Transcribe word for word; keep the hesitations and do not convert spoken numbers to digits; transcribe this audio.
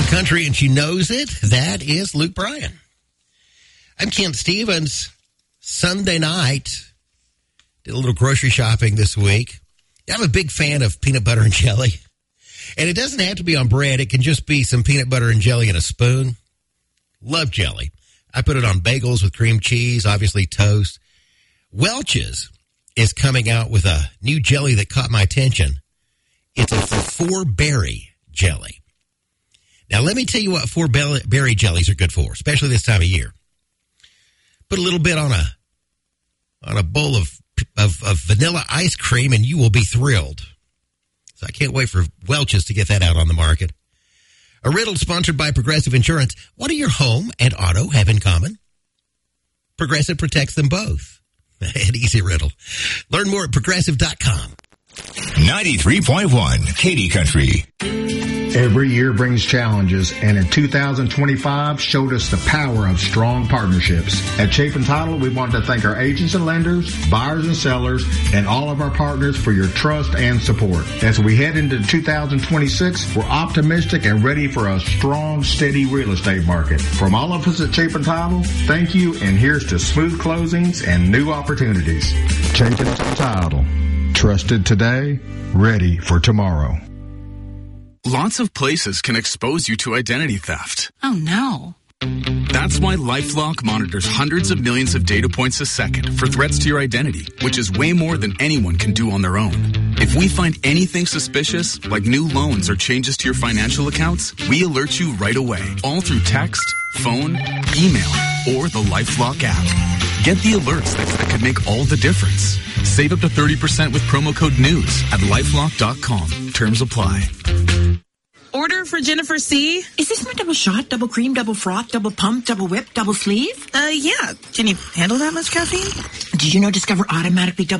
country, and she knows it. That is Luke Bryan. I'm Kent Stevens. Sunday night, did a little grocery shopping this week. I'm a big fan of peanut butter and jelly. And it doesn't have to be on bread. It can just be some peanut butter and jelly in a spoon. Love jelly. I put it on bagels with cream cheese, obviously toast. Welch's is coming out with a new jelly that caught my attention. It's a four-berry jelly. Now, let me tell you what four-berry jellies are good for, especially this time of year. Put a little bit on a on a bowl of, of, of vanilla ice cream, and you will be thrilled. So I can't wait for Welch's to get that out on the market. A riddle sponsored by Progressive Insurance. What do your home and auto have in common? Progressive protects them both. An easy riddle. Learn more at progressive dot com. ninety-three point one Katy Country. Every year brings challenges, and in two thousand twenty-five showed us the power of strong partnerships. At Chapin Title, we want to thank our agents and lenders, buyers and sellers, and all of our partners for your trust and support. As we head into two thousand twenty-six, we're optimistic and ready for a strong, steady real estate market. From all of us at Chapin Title, thank you, and here's to smooth closings and new opportunities. Chapin Title. Trusted today, ready for tomorrow. Lots of places can expose you to identity theft. Oh, no. That's why LifeLock monitors hundreds of millions of data points a second for threats to your identity, which is way more than anyone can do on their own. If we find anything suspicious, like new loans or changes to your financial accounts, we alert you right away, all through text, phone, email, or the LifeLock app. Get the alerts that, that could make all the difference. Save up to thirty percent with promo code NEWS at lifelock dot com. Terms apply. Order for Jennifer C. Is this my double shot, double cream, double froth, double pump, double whip, double sleeve? Uh, yeah. Can you handle that much caffeine? Did you know Discover automatically double